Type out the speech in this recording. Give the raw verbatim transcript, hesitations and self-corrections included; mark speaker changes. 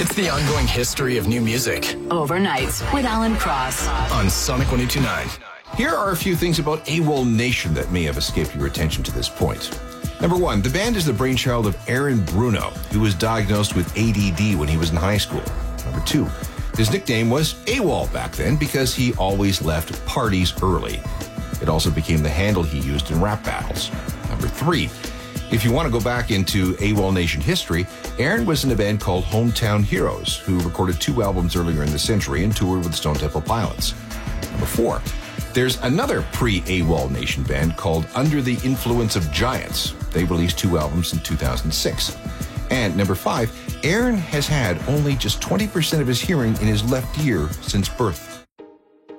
Speaker 1: It's the ongoing history of new music.
Speaker 2: Overnights with Alan Cross.
Speaker 1: On Sonic one oh two point nine.
Speaker 3: Here are a few things about AWOL Nation that may have escaped your attention to this point. Number one, the band is the brainchild of Aaron Bruno, who was diagnosed with A D D when he was in high school. Number two, his nickname was AWOL back then because he always left parties early. It also became the handle he used in rap battles. Number three, if you want to go back into AWOL Nation history, Aaron was in a band called Hometown Heroes, who recorded two albums earlier in the century and toured with the Stone Temple Pilots. Number four, there's another pre-AWOL Nation band called Under the Influence of Giants. They released two albums in two thousand six. And number five, Aaron has had only just twenty percent of his hearing in his left ear since birth.